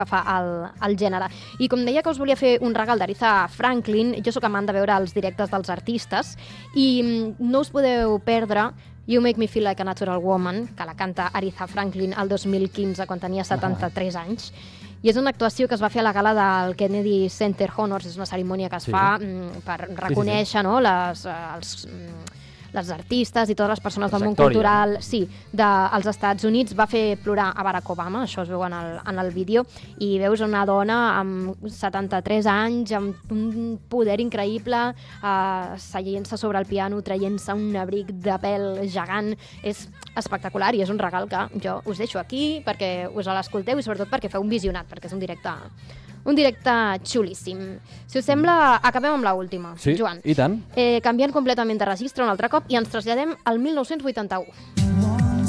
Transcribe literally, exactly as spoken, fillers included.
agafar el, el gènere. I com deia que us volia fer un regal d'Aretha Franklin, jo sóc amant de veure els directes dels artistes i no us podeu perdre You Make Me Feel Like a Natural Woman, que la canta Aretha Franklin el dos mil quinze quan tenia setanta-tres anys. I és una actuació que es va fer a la gala del Kennedy Center Honors, és una cerimònia que es Sí. fa mm, per reconèixer, no, les, eh, els, mm, les artistes i totes les persones del món cultural sí, dels Estats Units. Va fer plorar a Barack Obama, això es veu en el, en el vídeo, i veus una dona amb setanta-tres anys, amb un poder increïble, eh, seient-se sobre el piano, traient-se un abric de pèl gegant. És espectacular i és un regal que jo us deixo aquí perquè us l'escolteu i sobretot perquè feu un visionat, perquè és un directe un directe xulíssim. Si us sembla, acabem amb l'última, sí, Joan. I tant. Eh, canviant completament de registre un altre cop i ens traslladem al mil nou-cents vuitanta-u.